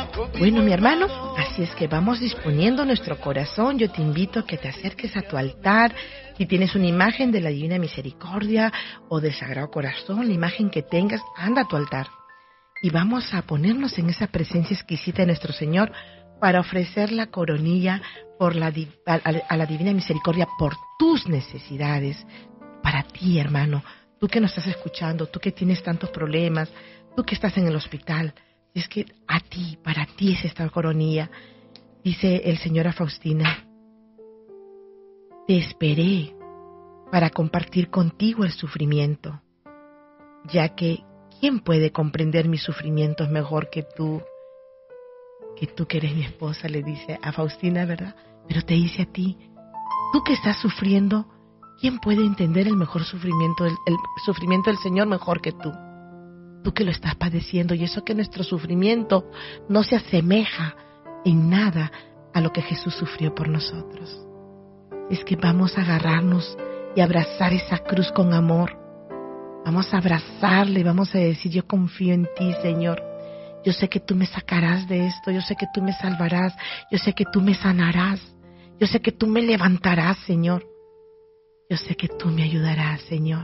Bueno, mi hermano, así es que vamos disponiendo nuestro corazón. Yo te invito a que te acerques a tu altar. Si tienes una imagen de la Divina Misericordia o del Sagrado Corazón, la imagen que tengas, anda a tu altar. Y vamos a ponernos en esa presencia exquisita de nuestro Señor para ofrecer la coronilla por a la Divina Misericordia por tus necesidades. Para ti, hermano, tú que nos estás escuchando, tú que tienes tantos problemas, tú que estás en el hospital. Es que para ti es esta coronilla. Dice el Señor a Faustina: te esperé para compartir contigo el sufrimiento, ya que ¿quién puede comprender mis sufrimientos mejor que tú que eres mi esposa? Le dice a Faustina, ¿verdad? Pero te dice a ti, tú que estás sufriendo, ¿quién puede entender el sufrimiento del Señor mejor que tú? Tú que lo estás padeciendo, y eso que nuestro sufrimiento no se asemeja en nada a lo que Jesús sufrió por nosotros. Es que vamos a agarrarnos y abrazar esa cruz con amor. Vamos a abrazarle, vamos a decir: yo confío en ti, Señor. Yo sé que tú me sacarás de esto, yo sé que tú me salvarás, yo sé que tú me sanarás, yo sé que tú me levantarás, Señor. Yo sé que tú me ayudarás, Señor.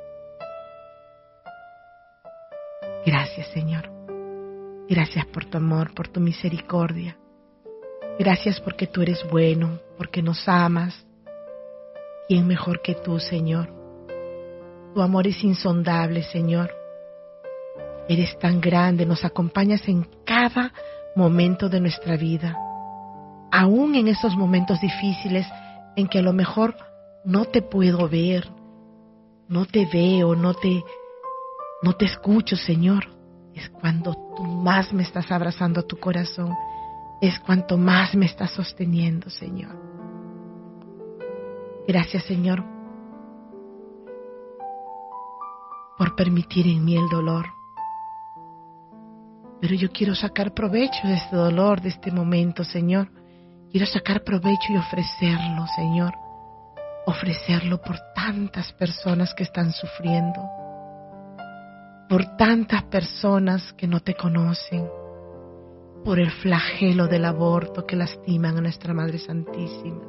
Gracias, Señor. Gracias por tu amor, por tu misericordia. Gracias porque tú eres bueno, porque nos amas. ¿Quién mejor que tú, Señor? Tu amor es insondable, Señor. Eres tan grande, nos acompañas en cada momento de nuestra vida. Aún en esos momentos difíciles en que a lo mejor no te puedo ver, no te veo, no te escucho, Señor. Es cuando tú más me estás abrazando a tu corazón. Es cuanto más me estás sosteniendo, Señor. Gracias, Señor, por permitir en mí el dolor. Pero yo quiero sacar provecho de este dolor, de este momento, Señor. Quiero sacar provecho y ofrecerlo, Señor. Ofrecerlo por tantas personas que están sufriendo. Por tantas personas que no te conocen. Por el flagelo del aborto que lastiman a nuestra Madre Santísima.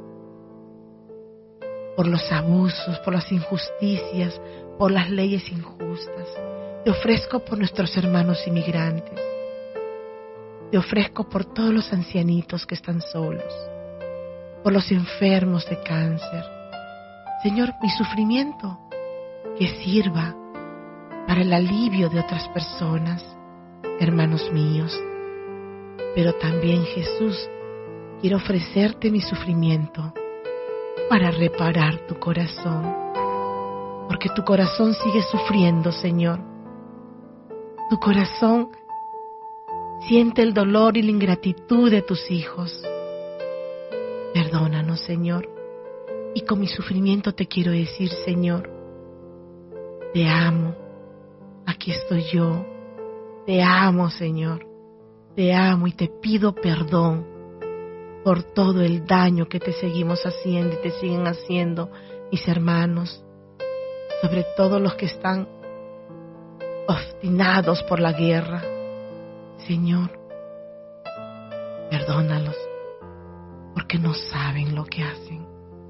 Por los abusos, por las injusticias, por las leyes injustas. Te ofrezco por nuestros hermanos inmigrantes. Te ofrezco por todos los ancianitos que están solos, por los enfermos de cáncer. Señor, mi sufrimiento que sirva para el alivio de otras personas, hermanos míos. Pero también, Jesús, quiero ofrecerte mi sufrimiento para reparar tu corazón, porque tu corazón sigue sufriendo, Señor. Tu corazón siente el dolor y la ingratitud de tus hijos. Perdónanos, Señor. Y con mi sufrimiento te quiero decir, Señor, te amo. Aquí estoy yo. Te amo, Señor. Te amo y te pido perdón por todo el daño que te seguimos haciendo y te siguen haciendo mis hermanos, sobre todo los que están obstinados por la guerra. Señor, perdónalos, porque no saben lo que hacen.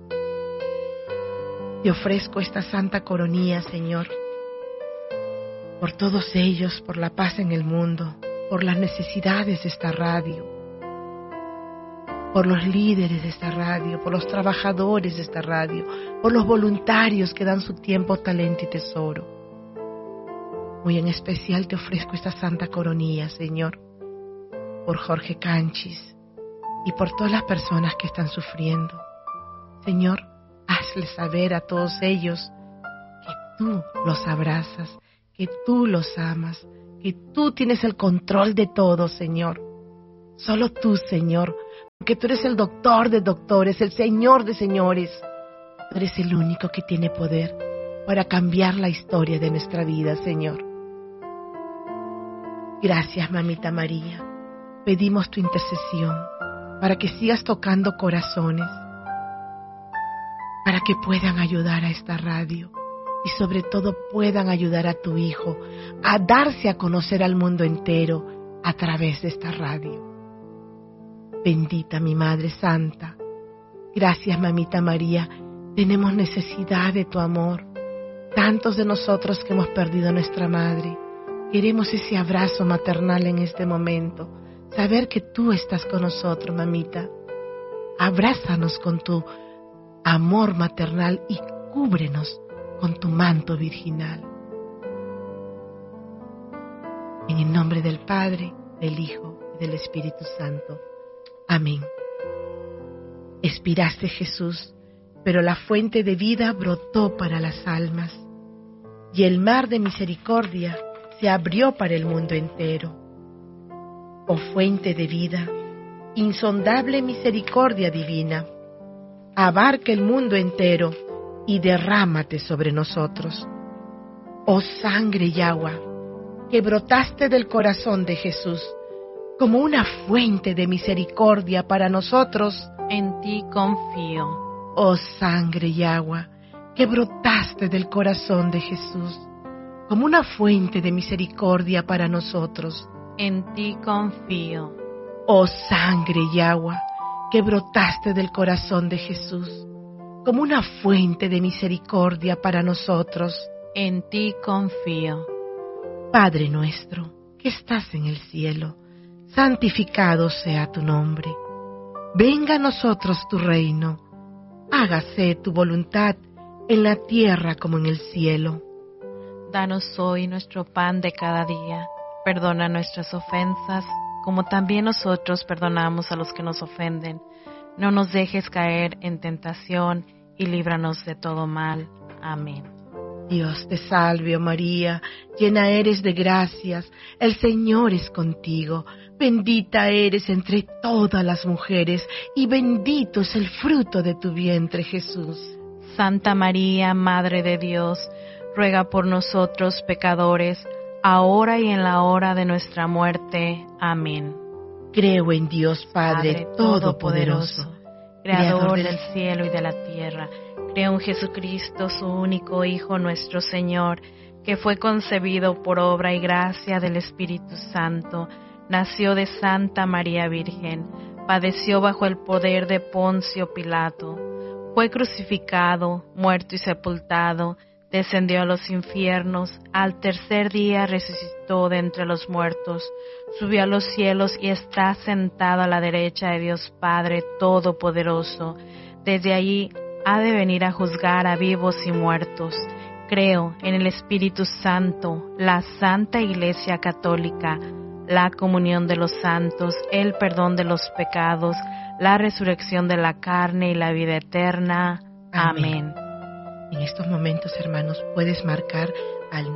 Te ofrezco esta santa coronilla, Señor, por todos ellos, por la paz en el mundo, por las necesidades de esta radio, por los líderes de esta radio, por los trabajadores de esta radio, por los voluntarios que dan su tiempo, talento y tesoro. Muy en especial te ofrezco esta santa coronilla, Señor, por Jorge Canchis y por todas las personas que están sufriendo. Señor, hazle saber a todos ellos que tú los abrazas, que tú los amas, que tú tienes el control de todo, Señor. Solo tú, Señor, porque tú eres el doctor de doctores, el Señor de señores. Tú eres el único que tiene poder para cambiar la historia de nuestra vida, Señor. Gracias, Mamita María. Pedimos tu intercesión para que sigas tocando corazones, para que puedan ayudar a esta radio y sobre todo puedan ayudar a tu Hijo a darse a conocer al mundo entero a través de esta radio. Bendita mi Madre Santa. Gracias, Mamita María. Tenemos necesidad de tu amor. Tantos de nosotros que hemos perdido a nuestra Madre. Queremos ese abrazo maternal en este momento. Saber que tú estás con nosotros, Mamita. Abrázanos con tu amor maternal y cúbrenos con tu manto virginal. En el nombre del Padre, del Hijo y del Espíritu Santo. Amén. Expiraste, Jesús, pero la fuente de vida brotó para las almas, y el mar de misericordia se abrió para el mundo entero. Oh fuente de vida, insondable misericordia divina, abarca el mundo entero y derrámate sobre nosotros. Oh sangre y agua, que brotaste del corazón de Jesús, como una fuente de misericordia para nosotros, en ti confío. Oh sangre y agua, que brotaste del corazón de Jesús, como una fuente de misericordia para nosotros, en ti confío. Oh sangre y agua, que brotaste del corazón de Jesús, como una fuente de misericordia para nosotros, en ti confío. Padre nuestro, que estás en el cielo, santificado sea tu nombre. Venga a nosotros tu reino. Hágase tu voluntad en la tierra como en el cielo. Danos hoy nuestro pan de cada día. Perdona nuestras ofensas, como también nosotros perdonamos a los que nos ofenden. No nos dejes caer en tentación y líbranos de todo mal. Amén. Dios te salve, oh María, llena eres de gracias, el Señor es contigo. Bendita eres entre todas las mujeres, y bendito es el fruto de tu vientre, Jesús. Santa María, Madre de Dios, ruega por nosotros pecadores, ahora y en la hora de nuestra muerte. Amén. Creo en Dios Padre Todopoderoso, Creador del cielo y de la tierra. Creo en Jesucristo, su único Hijo, nuestro Señor, que fue concebido por obra y gracia del Espíritu Santo. Nació de Santa María Virgen, padeció bajo el poder de Poncio Pilato, fue crucificado, muerto y sepultado, descendió a los infiernos, al tercer día resucitó de entre los muertos, subió a los cielos y está sentado a la derecha de Dios Padre Todopoderoso. Desde allí ha de venir a juzgar a vivos y muertos. Creo en el Espíritu Santo, la Santa Iglesia Católica, la comunión de los santos, el perdón de los pecados, la resurrección de la carne y la vida eterna. Amén. En estos momentos, hermanos, puedes marcar al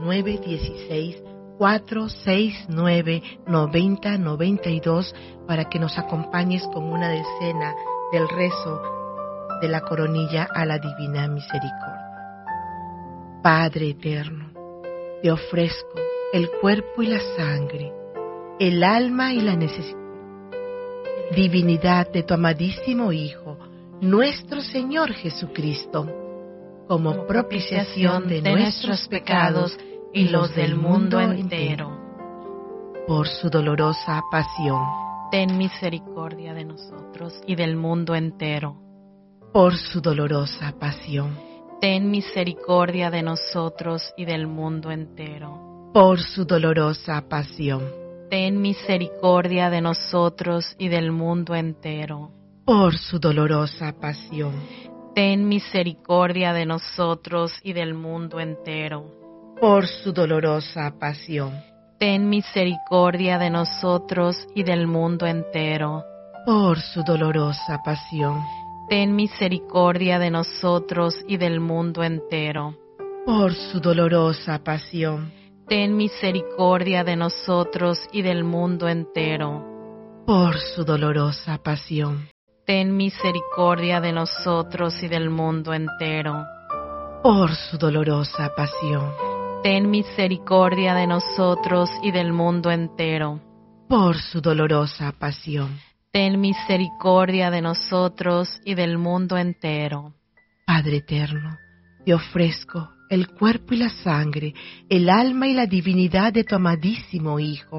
916-469-9092 para que nos acompañes con una decena del rezo de la coronilla a la Divina Misericordia. Padre eterno, te ofrezco el cuerpo y la sangre, el alma y la divinidad de tu amadísimo Hijo, nuestro Señor Jesucristo, como propiciación de nuestros pecados y los del mundo entero. Por su dolorosa pasión, ten misericordia de nosotros y del mundo entero. Por su dolorosa pasión, ten misericordia de nosotros y del mundo entero. Por su dolorosa pasión, ten misericordia de nosotros y del mundo entero. Por su dolorosa pasión, ten misericordia de nosotros y del mundo entero. Por su dolorosa pasión, ten misericordia de nosotros y del mundo entero. Por su dolorosa pasión, ten misericordia de nosotros y del mundo entero. Por su dolorosa pasión, ten misericordia de nosotros y del mundo entero. Por su dolorosa pasión, ten misericordia de nosotros y del mundo entero. Por su dolorosa pasión, ten misericordia de nosotros y del mundo entero. Por su dolorosa pasión, ten misericordia de nosotros y del mundo entero. Padre eterno, te ofrezco el cuerpo y la sangre, el alma y la divinidad de tu amadísimo Hijo,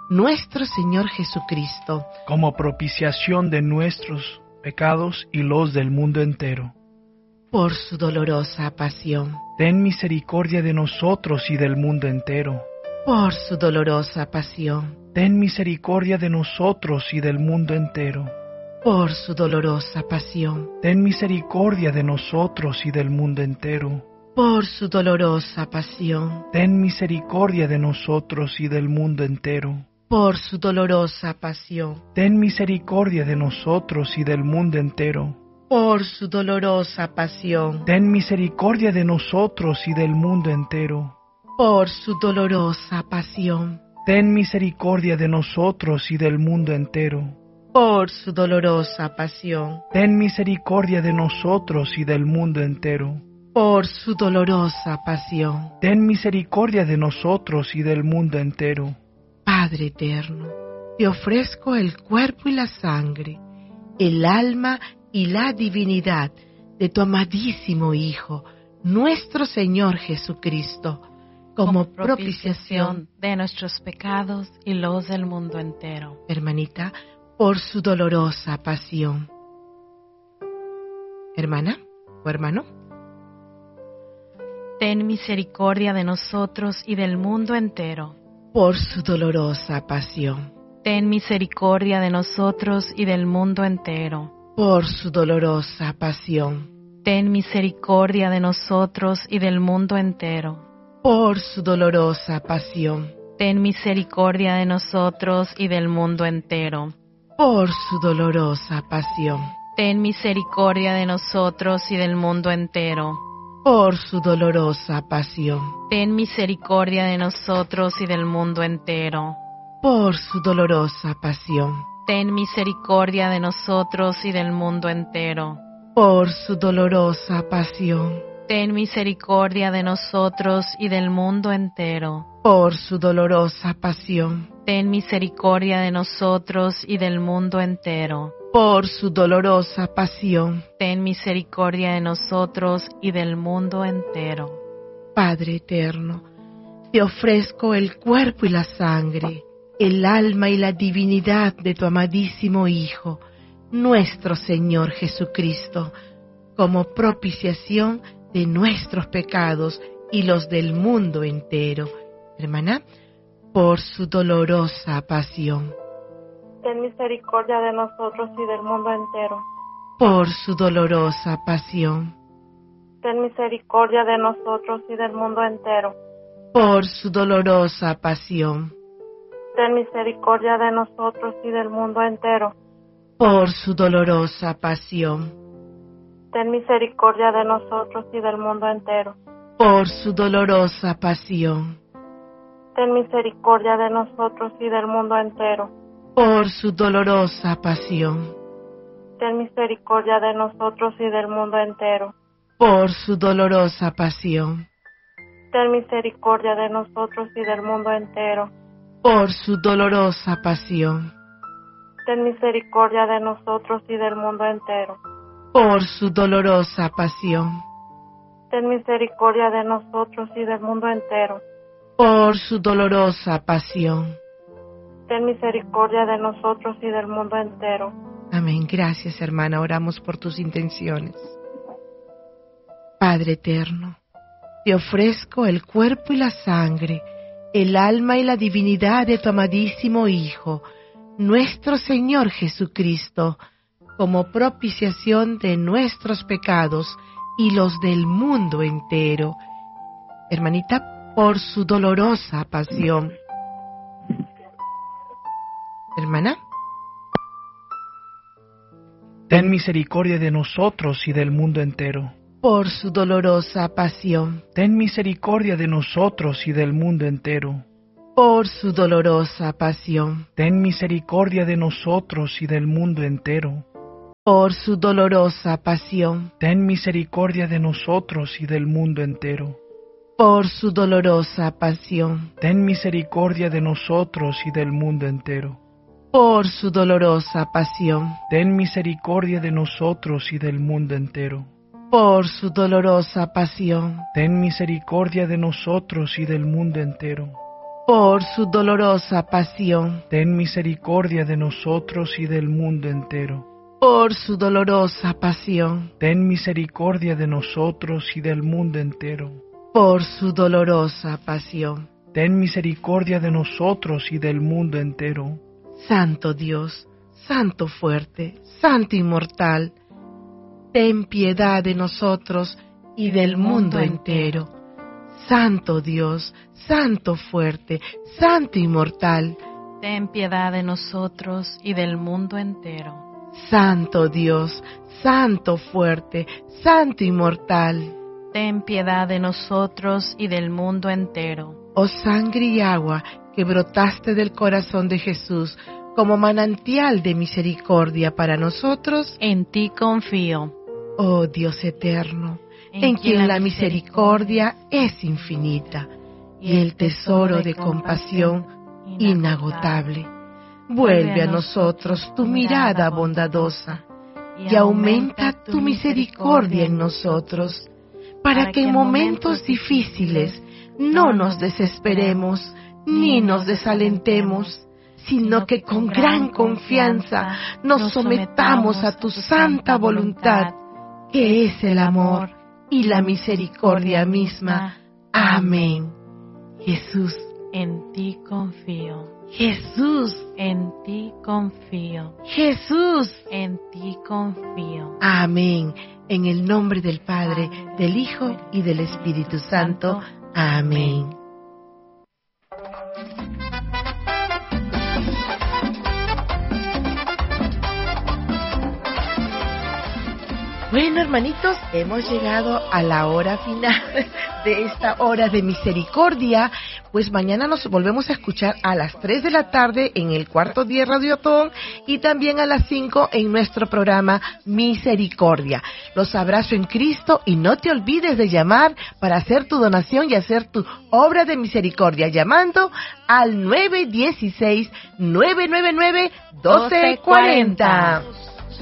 nuestro Señor Jesucristo, como propiciación de nuestros pecados y los del mundo entero. por su dolorosa pasión, Ten misericordia de nosotros y del mundo entero. por su dolorosa pasión, Ten misericordia de nosotros y del mundo entero. por su dolorosa pasión, Ten misericordia de nosotros y del mundo entero. por su dolorosa pasión, Ten misericordia de nosotros y del mundo entero. por su dolorosa pasión, Ten misericordia de nosotros y del mundo entero. por su dolorosa pasión, Ten misericordia de nosotros y del mundo entero. por su dolorosa pasión, Ten misericordia de nosotros y del mundo entero. por su dolorosa pasión, Ten misericordia de nosotros y del mundo entero. por su dolorosa pasión. Ten misericordia de nosotros y del mundo entero. Padre eterno, te ofrezco el cuerpo y la sangre, el alma y la divinidad de tu amadísimo Hijo, nuestro Señor Jesucristo, como propiciación, de nuestros pecados y los del mundo entero. hermanita, por su dolorosa pasión. Hermana o hermano, Ten misericordia de nosotros y del mundo entero. por su dolorosa pasión, Ten misericordia de nosotros y del mundo entero. por su dolorosa pasión, Ten misericordia de nosotros y del mundo entero. por su dolorosa pasión, Ten misericordia de nosotros y del mundo entero. por su dolorosa pasión, Ten misericordia de nosotros y del mundo entero. por su dolorosa pasión, Ten misericordia de nosotros y del mundo entero. por su dolorosa pasión, Ten misericordia de nosotros y del mundo entero. por su dolorosa pasión, Ten misericordia de nosotros y del mundo entero. por su dolorosa pasión, Ten misericordia de nosotros y del mundo entero. por su dolorosa pasión. Ten misericordia de nosotros y del mundo entero. Padre eterno, te ofrezco el cuerpo y la sangre, el alma y la divinidad de tu amadísimo Hijo, nuestro Señor Jesucristo, como propiciación de nuestros pecados y los del mundo entero. Hermana, por su dolorosa pasión, Ten misericordia de nosotros y del mundo entero. por su dolorosa pasión, Ten misericordia de nosotros y del mundo entero. por su dolorosa pasión, Ten misericordia de nosotros y del mundo entero. por su dolorosa pasión, Ten misericordia de nosotros y del mundo entero. por su dolorosa pasión, Ten misericordia de nosotros y del mundo entero. por su dolorosa pasión, Ten misericordia de nosotros y del mundo entero. por su dolorosa pasión, Ten misericordia de nosotros y del mundo entero. por su dolorosa pasión, Ten misericordia de nosotros y del mundo entero. por su dolorosa pasión, Ten misericordia de nosotros y del mundo entero. por su dolorosa pasión. Ten misericordia de nosotros y del mundo entero. Amén. Gracias, hermana. Oramos por tus intenciones. Padre eterno, te ofrezco el cuerpo y la sangre, el alma y la divinidad de tu amadísimo Hijo, nuestro Señor Jesucristo, como propiciación de nuestros pecados y los del mundo entero. Hermanita, por su dolorosa pasión. Hermana, Ten misericordia de nosotros y del mundo entero. por su dolorosa pasión, Ten misericordia de nosotros y del mundo entero. por su dolorosa pasión, Ten misericordia de nosotros y del mundo entero. por su dolorosa pasión, Ten misericordia de nosotros y del mundo entero. por su dolorosa pasión, Ten misericordia de nosotros y del mundo entero. por su dolorosa pasión, Ten misericordia de nosotros y del mundo entero. por su dolorosa pasión, Ten misericordia de nosotros y del mundo entero. por su dolorosa pasión, ten misericordia de nosotros y del mundo entero. por su dolorosa pasión, Ten misericordia de nosotros y del mundo entero. por su dolorosa pasión. Ten misericordia de nosotros y del mundo entero. Santo Dios, Santo fuerte, Santo inmortal, ten piedad de nosotros y del mundo entero. Santo Dios, Santo fuerte, Santo inmortal, ten piedad de nosotros y del mundo entero. Santo Dios, Santo fuerte, Santo inmortal, Ten piedad de nosotros y del mundo entero. oh sangre y agua que brotaste del corazón de Jesús como manantial de misericordia para nosotros, En ti confío, oh Dios eterno, en quien la misericordia es infinita y el tesoro de compasión inagotable. Vuelve a nosotros tu mirada bondadosa y aumenta tu misericordia en nosotros, para que en momentos difíciles no nos desesperemos ni nos desalentemos, sino que con gran confianza nos sometamos a tu santa voluntad, que es el amor y la misericordia misma. Amén. Jesús, En ti confío, Jesús, en ti confío, Jesús. en ti confío. Amén. En el nombre del Padre, del Hijo y del Espíritu Santo. Amén. Bueno, hermanitos, hemos llegado a la hora final de esta hora de misericordia. Pues mañana nos volvemos a escuchar a las 3 de la tarde en el Cuarto Día Radiotón y también a las 5 en nuestro programa Misericordia. Los abrazo en Cristo y no te olvides de llamar para hacer tu donación y hacer tu obra de misericordia llamando al 916-999-1240.